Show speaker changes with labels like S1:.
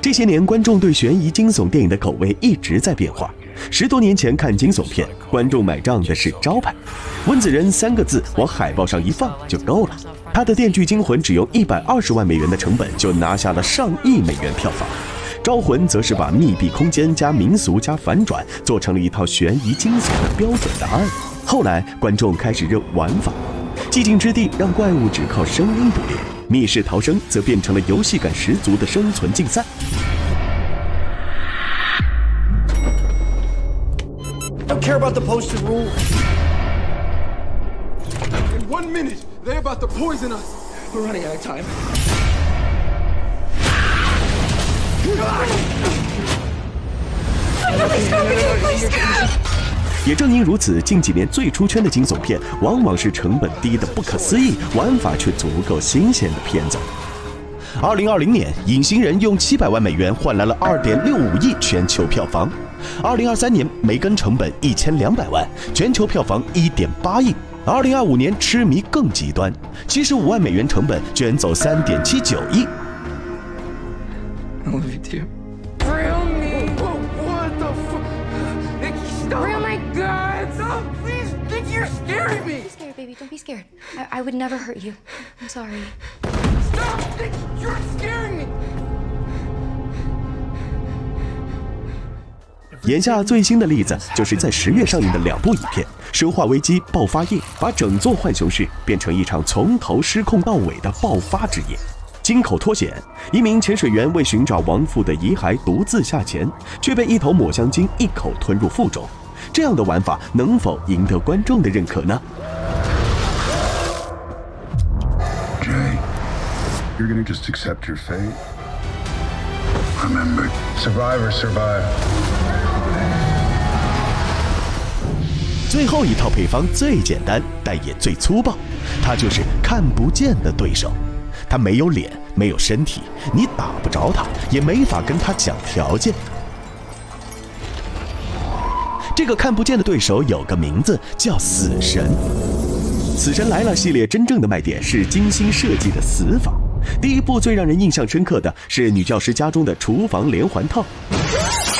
S1: 这些年，观众对悬疑惊悚电影的口味一直在变化。10多年前看惊悚片，观众买账的是招牌，温子仁3个字往海报上一放就够了。他的《电锯惊魂》只用120万美元的成本就拿下了上亿美元票房，《招魂》则是把密闭空间加民俗加反转做成了一套悬疑惊悚的标准答案。后来观众开始认玩法，寂静之地让怪物只靠声音捕猎，密室逃生则变成了游戏感十足的生存竞赛。
S2: Don't care about the posted rule. In 1 minute, they're about to poison us. We're running out of time.
S1: 也正因如此，近几年最出圈的惊悚片，往往是成本低的不可思议，玩法却足够新鲜的片子。2020年，《隐形人》用700万美元换来了2.65亿全球票房。2023年，《梅根》成本1200万，全球票房1.8亿。2025年，《痴迷》更极端，75万美元成本卷走3.79亿。
S2: I love you too. Thrill me. What the fuck? Stop. Oh my God! Stop, please! You're scaring me.
S3: Don't be scared, baby. Don't be scared. I would never hurt you. I'm sorry.
S2: Stop! You're scaring me.
S1: 眼下最新的例子就是在10月上映的2部影片《生化危机：爆发夜》，把整座浣熊市变成一场从头失控到尾的爆发之夜。金口脱险，一名潜水员为寻找亡父的遗骸独自下潜，却被一头抹香鲸一口吞入腹中。这样的玩法能否赢得观众的认可呢？
S4: Jay, you're gonna just accept your fate. Remember, survivors survive.
S1: 最后一套配方最简单，但也最粗暴，它就是看不见的对手。他没有脸，没有身体，你打不着他，也没法跟他讲条件。这个看不见的对手有个名字，叫死神。死神来了系列真正的卖点是精心设计的死法。第一部最让人印象深刻的是女教师家中的厨房连环套。